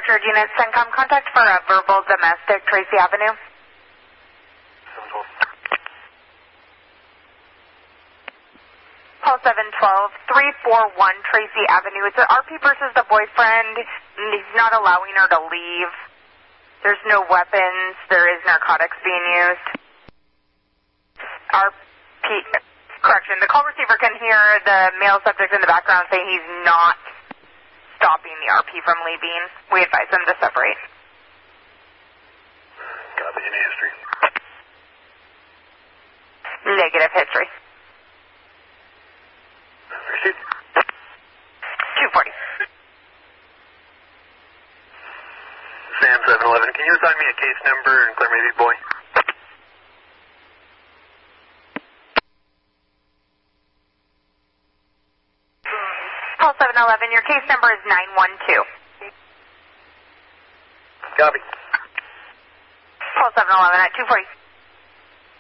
Orchard unit, CENTCOM contact for a verbal domestic, Tracy Avenue. Call 712-341 Tracy Avenue. It's an RP versus the boyfriend. He's not allowing her to leave. There's no weapons. There is narcotics being used. Correction, the call receiver can hear the male subject in the background saying he's not stopping the RP from leaving. We advise them to separate. Copy, any history? Negative history. Proceed. 240. Sam 711, can you assign me a case number and clear me the boy? Call 711, your case number is 912. Copy. Call 711 at 240.